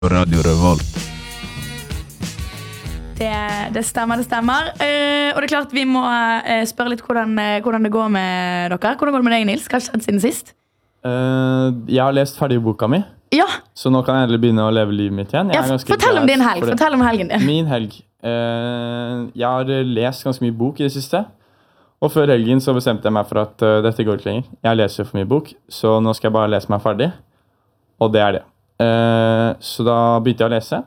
Radio Revolt. Det stemmer. Og det er klart vi må spørre litt hvordan det går med dere. Hvordan går det med deg, Nils? Hva har skjedd siden sist? Jeg har lest ferdig boka mi, Ja, så nå kan jeg endelig begynne å leve livet mitt igjen. Jeg er ganske fortell om glad din helg. for det. Fortell om helgen din. Min helg. Jeg har lest ganske mye bok i det siste. Og før helgen så bestemte jeg meg for at dette går ikke lenger. Jeg leser for mye bok, så nå skal jeg bare lese meg ferdig. Og det er det. Så da begynte jeg å lese.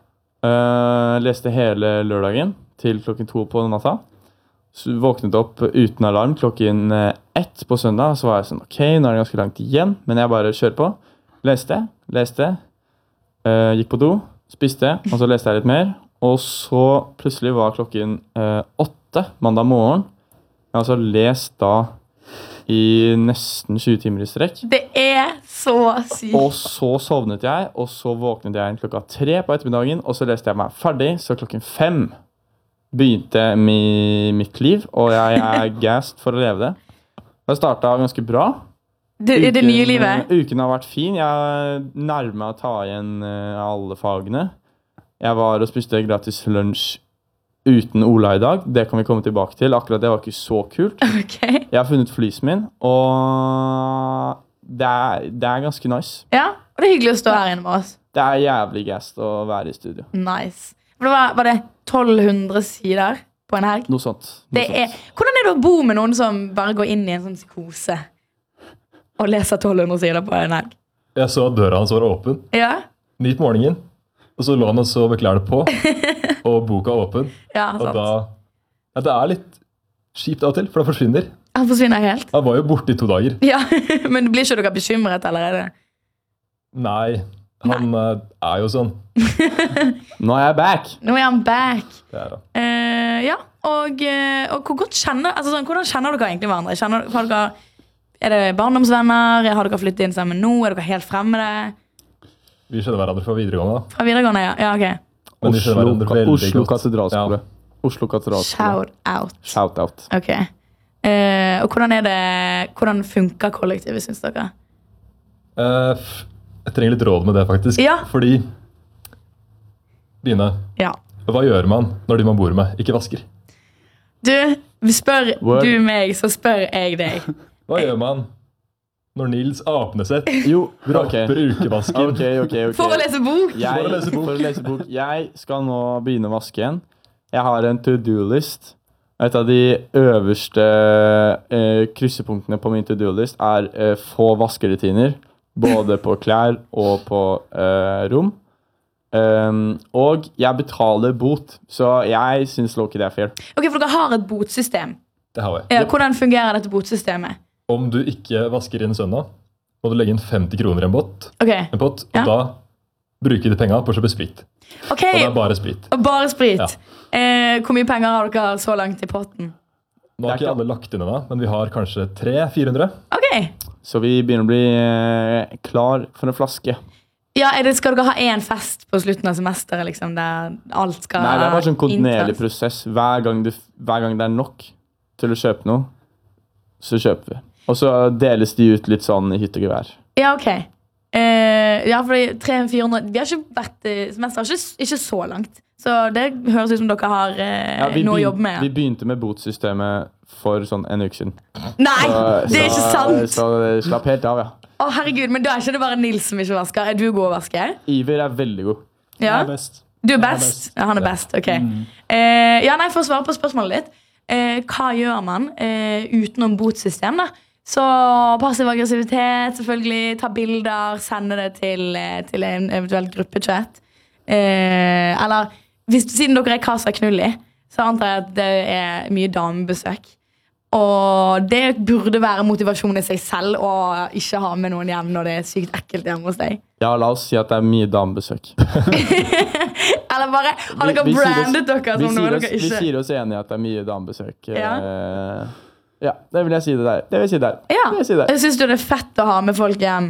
Leste hele lørdagen til klokken 2 på natta. Så våknet opp uten alarm klokken 1 på søndag. Så var jeg sånn, ok, nå er det ganske langt igjen, men jeg bare kjører på. Leste, gikk på do, spiste, og så leste jeg litt mer. Og så plutselig var klokken 8 mandag morgen. Jeg har altså lest da i nesten 20 timer i strekk. Det er så sykt. Og så sovnet jeg, og så våknet jeg klokka 3 på ettermiddagen, og så leste jeg meg ferdig, så klokken 5 begynte mitt liv, og jeg er gassed for å leve det. Det startet ganske bra. Det nye livet. Uken har vært fin. Jeg nærmer meg å ta igjen alle fagene. Jeg var og spiste gratis lunsj uten Ola i dag. Det kan vi komme tilbake til. Akkurat det var ikke så kult. Okay. Jeg har funnet flysen min, og det er ganske nice. Ja, og det er hyggelig å stå her inne med oss. Det er jævlig gassed å være i studio. Nice. Var det 1200 sider på en helg? Noe sånt. Hvordan er det å bo med noen som bare går inn i en sånn psykose og leser 1200 sider på en helg? Jeg så at døra hans var åpen. Ja? 9 på morgenen. Og så lå han og så med klærne på, og boka åpen. Ja, sant. Og det er litt kjipt av og til, for det forsvinner. Han forsvinner helt. Han var jo borte i 2 dager. Ja, men blir ikke dere bekymret allerede? Nei, han er jo sånn. Nå er jeg back. Nå er han back. Det er han. Ja, og hvor godt hvordan kjenner dere egentlig hverandre? Er det barndomsvenner? Har dere flyttet inn sammen nå? Er dere helt fremmede? Vi kjenner hverandre fra videregående. Fra videregående, ja, ok. Men vi kjenner hverandre veldig Oslo godt. katedralskole. Ja. Oslo katedralskole. Shout out. Ok. Og hvordan funker kollektivet, synes dere? Jeg trenger litt råd med det, faktisk. Ja. Fordi, Line, Ja. hva gjør man når de man bor med ikke vasker? Du, spør Word. du meg, så spør jeg deg. Hva gjør man når Nils Apneseth Jo, rapper ukevasken? Ok. For å lese bok? For å lese bok. Jeg skal nå begynne å vaske igjen. Jeg har en to-do-list. Et av de øverste kryssepunktene på min to-do-list er få vaskerutiner. Både på klær og på rom. Og jeg betaler bot, så jeg synes ikke det er fair. Ok, for dere har et botsystem. Det har jeg. Ja, hvordan fungerer dette botsystemet? Om du ikke vasker inn søndag, må du legge inn 50 kroner i en pott, Ok, og Ja. da bruker de penger på å kjøpe sprit. ok, Og det er bare sprit. og bare sprit. Ja. Hvor mye penger har dere så langt i potten? Nå har ikke alle lagt inn ennå, men vi har kanskje 300-400. Ok, Så vi begynner å bli klar for en flaske. ja, skal dere ha en fest på slutten av semesteret, liksom, der alt skal Nei, det er bare sånn kontinuerlig inntas? prosess. Hver gang det er nok til å kjøpe noe, så kjøper vi. Og så deles de ut litt sånn i hytt og gevær. Ja, ok. Ja, fordi 300-400 Vi har ikke vært semester, ikke så langt. Så det høres ut som dere har noe å jobbe med. Vi begynte med botsystemet for sånn en uke siden. Nei, det er ikke sant! Så slapp helt av, ja. Å, herregud, men da er ikke det bare Nils som ikke vasker. Er du god å vaske? Iver er veldig god. Ja? best. Du er Han er best? best. Ja, han er best, ok. Ja, nei, for å svare på spørsmålet ditt. Hva gjør man utenom botsystem, da? Så passiv aggressivitet, selvfølgelig. Ta bilder, sende det til en eventuell gruppechat. Eller, siden dere er Casa Knulli, så antar jeg at det er mye damebesøk. Og det burde være motivasjon i seg selv å ikke ha med noen hjem når det er sykt ekkelt hjemme hos deg. Ja, la oss si at det er mye damebesøk. Eller bare, har dere brandet dere som noe dere Vi ikke... sier oss enige at det er mye damebesøk. Ja. Ja, det vil jeg si det der. Det vil jeg si der. Ja, Det vil jeg si der. jeg synes det er fett å ha med folk hjem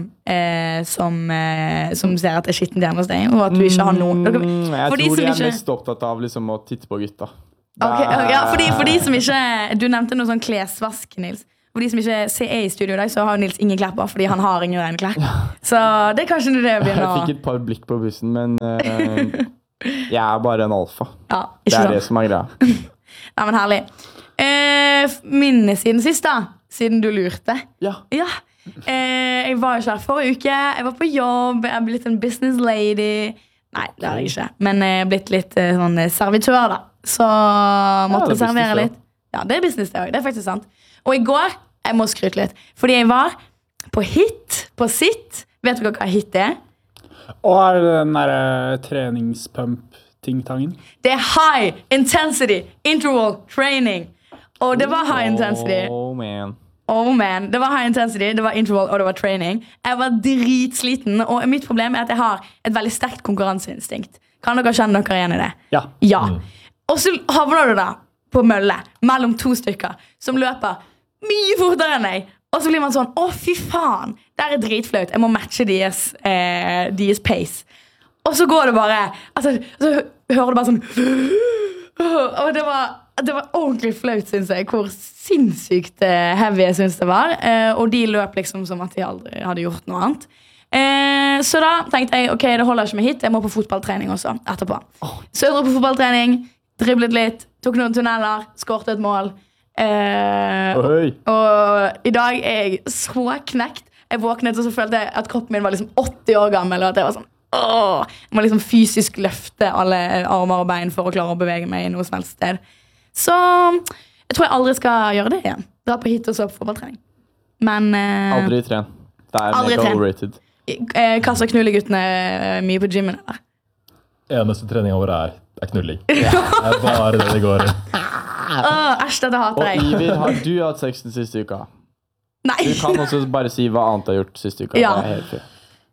som ser at det er skittent hjemme hos deg, og at du ikke har noen. Jeg For de tror som de er ikke- mest opptatt av liksom, å titte på gutta. Ok, ja, for de som ikke... Du nevnte noe sånn klesvask, Nils. For de som ikke er i studio i dag, så har Nils ingen klær på, fordi han har ingen rene klær. Så det er kanskje det å begynne å... Jeg fikk et par blikk på bussen, men jeg er bare en alfa. Ja, Det ikke er sant? det som er greia. Nei, men herlig. Minne siden sist da, siden du lurte. Ja. Ja. Jeg var ikke her forrige uke. Jeg var på jobb. Jeg er blitt en business lady. Nei, det har jeg ikke. Men jeg er blitt litt sånn servitør, da. Så måtte det er servere business, litt. Ja, det er business, det også. Det er faktisk sant. Og i går, jeg må skryte litt, fordi jeg var på HIT, på SIT. Vet dere hva HIT er? Og er det den der treningspump-ting-tangen? Det er high intensity interval training. Og det var high intensity. Oh, man. Oh man, det var high intensity, det var interval og det var training. Jeg var dritsliten, og mitt problem er at jeg har et veldig sterkt konkurranseinstinkt. Kan dere kjenne dere igjen i det? Ja. Ja. Og så havner du da på mølle mellom to stykker som løper mye fortere enn deg. Og så blir man sånn, fy faen, det er dritflaut. Jeg må matche deres pace. Og så går det bare, altså, så hører du bare sånn, og det var ordentlig flaut, synes jeg, hvor sinnssykt heavy jeg synes det var. Og de løp liksom som at de aldri hadde gjort noe annet. Så da tenkte jeg, ok, det holder ikke med hit, jeg må på fotballtrening også etterpå. Så jeg dro på fotballtrening, driblet litt, tok noen tunneler, skårte et mål. Og i dag er jeg så knekt. Jeg våknet og så følte jeg at kroppen min var liksom 80 år gammel, og at jeg var sånn, jeg må liksom fysisk løfte alle armer og bein for å klare å bevege meg i noe som helst sted. Så jeg tror jeg aldri skal gjøre det igjen. Dra på hit og så på fotballtrening. Men Aldri tren. Det er Aldri mega tren. overrated. Kassa knulleguttene mye på gymmen der. Eneste treninga vår er knulling. Det er bare det går i. Æsj, dette hater Og jeg. Iver, har du hatt sex den siste uka? Nei. Du kan også bare si hva annet du har gjort siste uka. Ja. Det er helt fint.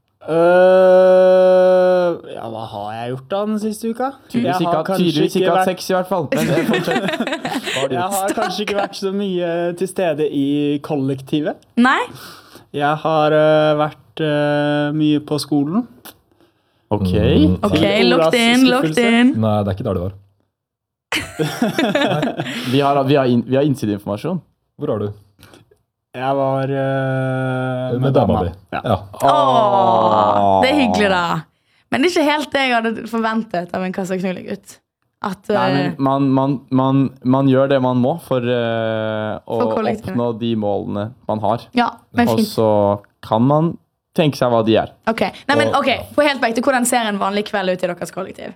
Ja, hva har jeg gjort da den siste uka? Tydeligvis ikke hatt sex i hvert fall. Men fortsett. Jeg har kanskje ikke vært så mye til stede i kollektivet. Nei? Mm. Jeg har vært mye på skolen. Ok. Ok, Til Olas locked in, locked skuffelse. in. Nei, det er ikke der det var. Vi har innsideinformasjon. Hvor er du? Jeg var Med dama di. Ja. Det er hyggelig da. Men det er ikke helt det jeg hadde forventet av en kassa knullegutt. At Nei, men man gjør det man må for å For kollektivet. oppnå de målene man har. ja, men Og fint. så kan man tenke seg hva de er. Ok, nei, men ok, på helt bekte, hvordan ser en vanlig kveld ut i deres kollektiv?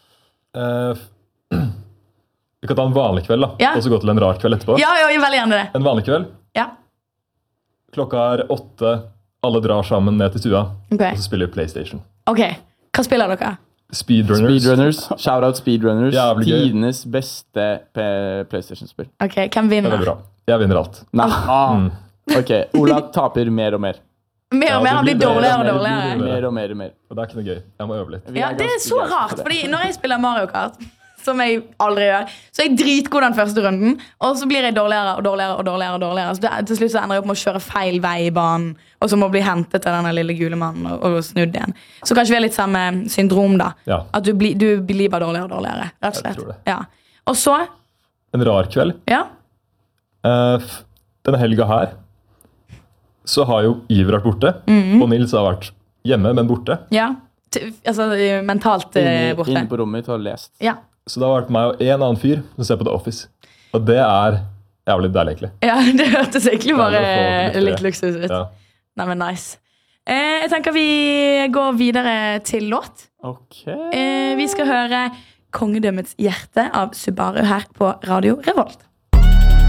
Vi kan ta en vanlig kveld, da. Ja. Og så gå til en rar kveld etterpå. Ja, jeg vil veldig gjerne det. En vanlig kveld. Ja, Klokka er 8. Alle drar sammen ned til stua, ok. og så spiller vi PlayStation. Ok, hva spiller dere? Speedrunners. Speedrunners. Shout-out Speedrunners. Jævlig gøy. Tidenes beste PlayStation-spill. Ok, hvem Det er vinner? veldig bra. Jeg vinner alt. Nei. Mm. Ok, Ola taper mer og mer. Mer og mer, Ja, han det blir blir dårligere og mer og mer. dårligere. Mer og mer og mer. Og det er ikke noe gøy. Jeg må øve litt. Vi Ja, det er ganske så begeistret rart, for det. fordi når jeg spiller Mario Kart, som jeg aldri gjør, så er jeg dritgod den første runden, og så blir jeg dårligere og dårligere og dårligere og dårligere. Så til slutt så ender jeg opp med å kjøre feil vei i banen, og så må jeg bli hentet av denne lille gule mannen og snudd igjen. Så kanskje vi har litt samme syndrom da. Ja. At du blir bare dårligere og dårligere, rett og Jeg slett. tror det. Ja. Og så, En rar kveld. ja, Denne helga her så har jo Iver vært borte, og Nils har vært hjemme, men borte. ja. Altså mentalt borte. Inn på rommet mitt og lest. Ja. Så det har vært meg og en annen fyr som ser på The Office. Og det er jævlig deilig, egentlig. Ja, det hørtes egentlig bare Deilig å få litt litt det. luksus ut. Ja. Nei, men nice. Jeg tenker vi går videre til låt. Ok. Vi skal høre Kongedømmets hjerte av Subaru her på Radio Revolt.